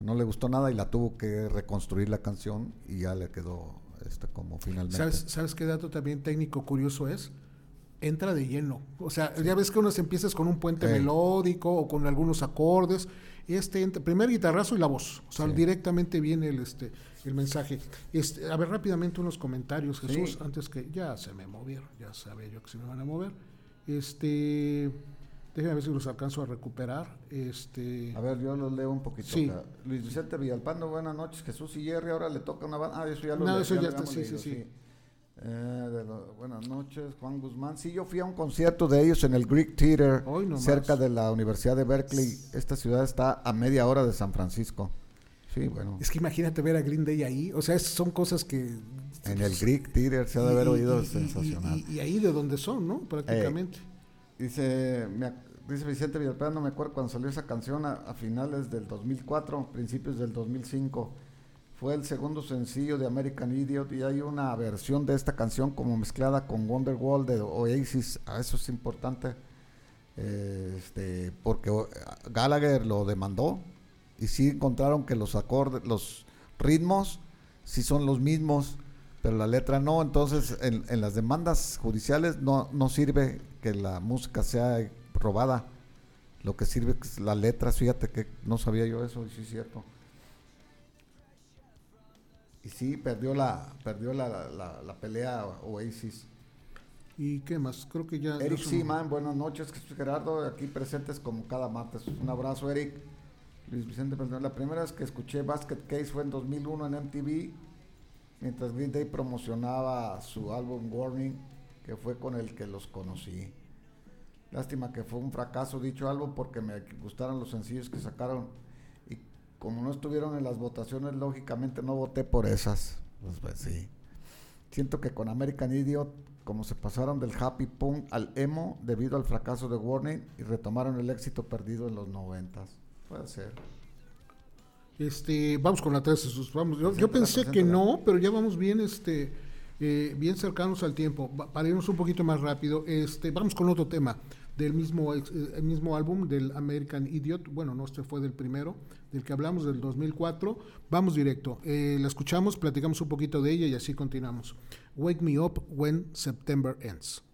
no le gustó nada y la tuvo que reconstruir la canción y ya le quedó como finalmente. ¿Sabes qué dato también técnico curioso es? Entra de lleno. O sea, ya ves que uno se empiezas con un puente melódico o con algunos acordes. Primer guitarrazo y la voz. O sea, directamente viene el mensaje. A ver, rápidamente unos comentarios, Jesús, antes que ya se me movieron. Ya sabía yo que se me van a mover. Déjenme ver si los alcanzo a recuperar. A ver, yo los leo un poquito. Sí. Acá. Luis Vicente Villalpando, buenas noches. Jesús y Jerry, ahora le toca una banda. Eso ya lo No, leí, eso ya lo está, sí. Buenas noches, Juan Guzmán. Sí, yo fui a un concierto de ellos en el Greek Theater, cerca de la Universidad de Berkeley. Esta ciudad está a media hora de San Francisco. Sí, bueno. Es que imagínate ver a Green Day ahí. O sea, son cosas que... En el Greek Theater se ha de haber oído sensacional. Y ahí de donde son, ¿no? Prácticamente. Dice Vicente Villalpando, me acuerdo cuando salió esa canción a finales del 2004, principios del 2005. Fue el segundo sencillo de American Idiot y hay una versión de esta canción como mezclada con Wonderwall de Oasis. Eso es importante, porque Gallagher lo demandó y sí encontraron que los acordes, los ritmos sí son los mismos, pero la letra no. Entonces en las demandas judiciales no sirve que la música sea robada, lo que sirve es la letra. Fíjate que no sabía yo eso, y sí es cierto. Y sí, perdió la pelea Oasis. ¿Y qué más? Creo que ya... Eric Seaman, buenas noches, Gerardo, aquí presentes como cada martes. Un abrazo, Eric. Luis Vicente, la primera vez que escuché Basket Case fue en 2001 en MTV, mientras Green Day promocionaba su álbum Warning, que fue con el que los conocí. Lástima que fue un fracaso dicho álbum porque me gustaron los sencillos que sacaron. Como no estuvieron en las votaciones, lógicamente no voté por esas. Pues sí. Siento que con American Idiot, como se pasaron del happy punk al emo debido al fracaso de Warning y retomaron el éxito perdido en los 90. Puede ser. Vamos con la 3, Jesús. Vamos. Yo pensé que no, pero ya vamos bien, bien cercanos al tiempo. Para irnos un poquito más rápido, vamos con otro tema del el mismo álbum del American Idiot. Bueno, no, fue del primero, del que hablamos, del 2004. Vamos directo, la escuchamos, platicamos un poquito de ella y así continuamos. Wake Me Up When September Ends.